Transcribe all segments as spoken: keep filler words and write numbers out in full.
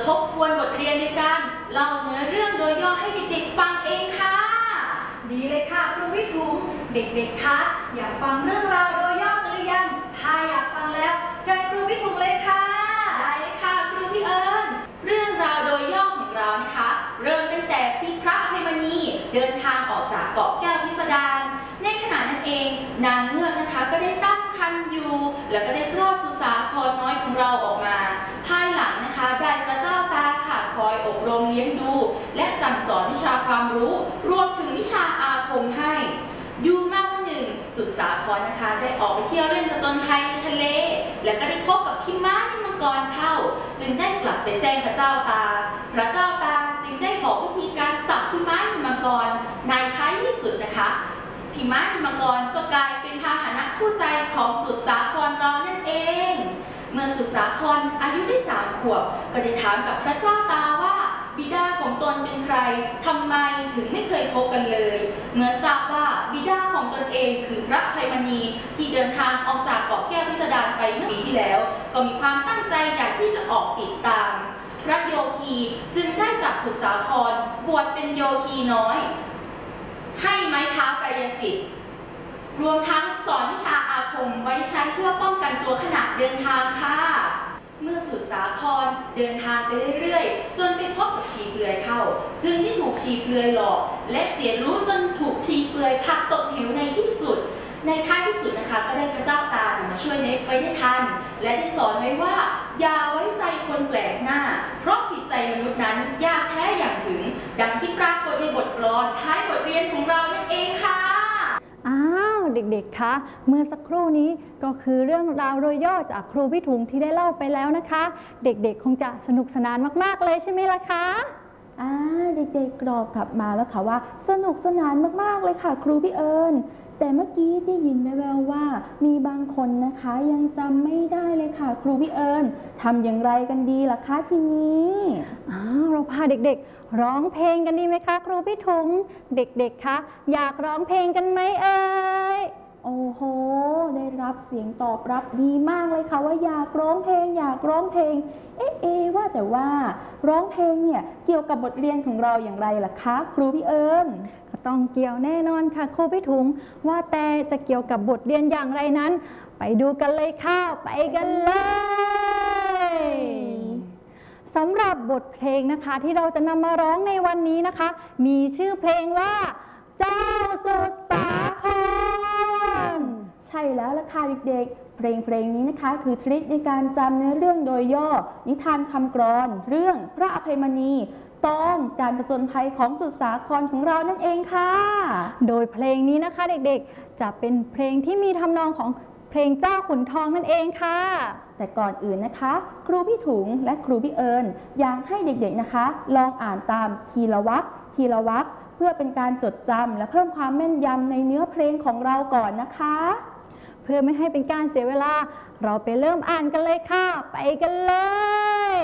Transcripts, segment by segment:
ทบทวนบทเรียนในการเล่าเนื้อเรื่องโดยย่อให้เด็กๆฟังเองค่ะดีเลยค่ะครูวิถุงเด็กๆคะอยากฟังเรื่องราวโดยย่อกันหรือยังถ้าอยากฟังแล้วเชิญครูวิถุงเลยค่ะได้เลยค่ะครูพี่เอิญเรื่องราวโดยย่อของเรานะคะเริ่มตั้งแต่ที่พระอภัยมณีเดินทางออกจากเกาะแก้วพิสดารในขณะนั้นเองนางเงือกนะคะก็ได้ตั้งครรภ์อยู่แล้วก็ได้คลอดสุสาครน้อยของเราออกมาภายหลังนะคะได้พระเจ้าตาค่ะคอยอบรมเลี้ยงดูและสั่งสอนวิชาความรู้รวมถึงวิชาอาคมให้อยู่มาวันหนึ่งสุสาครนะคะได้ออกไปเที่ยวเล่นผจญภัยในทะเลและก็ได้พบกับพิม้านิมมังกรเข้าจึงได้กลับไปแจ้งพระเจ้าตาพระเจ้าตาจึงได้บอกวิธีการจับพิม้านิมมังกรในท้ายที่สุดนะคะพิม้านิมมังกรก็กลายเป็นพาหนะคู่ใจของสุสาครเรานั่นเองเมื่อสุสาครอายุได้สามขวบก็ได้ถามกับพระเจ้าตาว่าบิดาของตนเป็นใครทำไมถึงไม่เคยพบกันเลยเมื่อทราบว่าบิดาของตนเองคือพระอภัยมณีที่เดินทางออกจากเกาะแก้วพิสดารไปเมื่อปีที่แล้วก็มีความตั้งใจอยากที่จะออกติดตามพระโยคีจึงได้จับสุสาครบวชเป็นโยคีน้อยให้ไม้เท้ากายสิทธิ์รวมทั้งสอนวิชาอาคมไว้ใช้เพื่อป้องกันตัวขณะเดินทางค่ะเมื่อสุสาครเดินทางไปเรื่อยๆจนไปพบกับชีเปลือยเข้าจึงได้ถูกชีเปลือยหลอกและเสียรู้จนถูกชีเปลือยผลักตกเหวในที่สุดในท้ายที่สุดนะคะก็ได้พระเจ้าตามาช่วยในไว้ได้ทันและได้สอนไว้ว่าอย่าไว้ใจคนแปลกหน้าเพราะจิตใจมนุษย์นั้นยากแท้อย่างถึงดังที่ปรากฏในบทกลอนท้ายบทเรียนของเรานั่นเองค่ะอ้าวเด็กๆคะเมื่อสักครู่นี้ก็คือเรื่องราวโดยย่อจากครูวิถุงที่ได้เล่าไปแล้วนะคะเด็กๆคงจะสนุกสนานมากๆเลยใช่ไหมล่ะคะอ่าเด็กๆกรอบกลับมาแล้วค่ะว่าสนุกสนานมากๆเลยค่ะครูพี่เอิญแต่เมื่อกี้ได้ยินแว่วๆว่ามีบางคนนะคะยังจำไม่ได้เลยค่ะครูพี่เอิญทำอย่างไรกันดีล่ะคะทีนี้อ้าวเราพาเด็กๆร้องเพลงกันดีไหมคะครูพี่ถุงเด็กๆคะอยากร้องเพลงกันไหมเอ่ยโอ้โหได้รับเสียงตอบรับดีมากเลยค่ะว่าอยากร้องเพลงอยากร้องเพลงเอ๊ะเอ๊ะว่าแต่ว่าร้องเพลงเนี่ยเกี่ยวกับบทเรียนของเราอย่างไรล่ะคะครูพี่เอิญก็ต้องเกี่ยวแน่นอนค่ะครูพี่ถุงว่าแต่จะเกี่ยวกับบทเรียนอย่างไรนั้นไปดูกันเลยค่ะไปกันเลยสำหรับบทเพลงนะคะที่เราจะนำมาร้องในวันนี้นะคะมีชื่อเพลงว่าเจ้าสุดสาครใช่แล้วล่ะค่ะเด็กๆเพลงเพลงนี้นะคะคือทริคในการจำเนื้อเรื่องโดยย่อนิทานคำกลอนเรื่องพระอภัยมณีตอนการผจญภัยของสุสาครของเรานั่นเองค่ะโดยเพลงนี้นะคะเด็กๆจะเป็นเพลงที่มีทำนองของเพลงเจ้าขุนทองนั่นเองค่ะแต่ก่อนอื่นนะคะครูพี่ถุงและครูพี่เอิญอยากให้เด็กๆนะคะลองอ่านตามทีละวรรคทีละวรรคเพื่อเป็นการจดจำและเพิ่มความแม่นยำในเนื้อเพลงของเราก่อนนะคะเพื่อไม่ให้เป็นการเสียเวลาเราไปเริ่มอ่านกันเลยค่ะไปกันเลย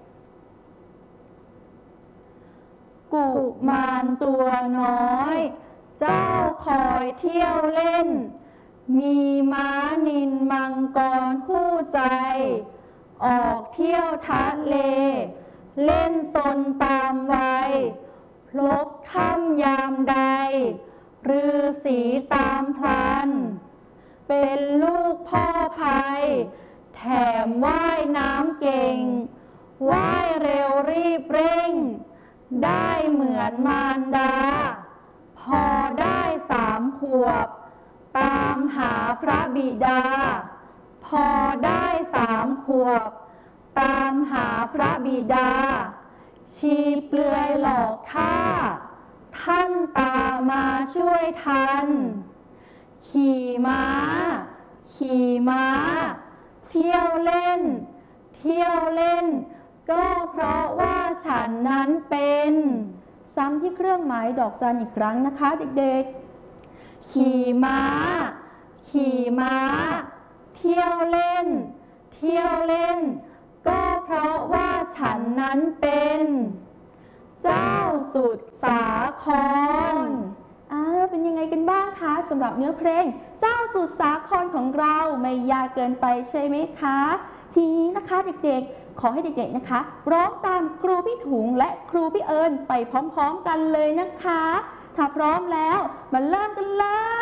กุมารตัวน้อยเจ้าคอยเที่ยวเล่นมีม้านิลมังกรคู่ใจออกเที่ยวทะเลเล่นซนตามวัยพลบค่ำยามใดฤาษีตามพลันเป็นลูกพ่อภัยแถมว่ายน้ำเก่งว่ายเร็วรีบเร่งได้เหมือนมารดาพอได้สามขวบตามหาพระบิดาพอได้สามขวบตามหาพระบิดาชีเปลือยหลอกข้าท่านตามมาช่วยทันขี่ม้าขี่ม้าเที่ยวเล่นเที่ยวเล่นก็เพราะว่าฉันนั้นเป็นซ้ำที่เครื่องหมายดอกจันอีกครั้งนะคะเด็กๆขี่ม้าขี่ม้าเที่ยวเล่นเที่ยวเล่นก็เพราะว่าฉันนั้นเป็นเจ้าสุดสาครอ้าวเป็นยังไงกันบ้างคะสำหรับเนื้อเพลงเจ้าสุดสาครของเราไม่ยากเกินไปใช่ไหมคะทีนี้นะคะเด็กๆขอให้เด็กๆนะคะร้องตามครูพี่ถุงและครูพี่เอิญไปพร้อมๆกันเลยนะคะถ้าพร้อมแล้วมาเริ่มกันเลย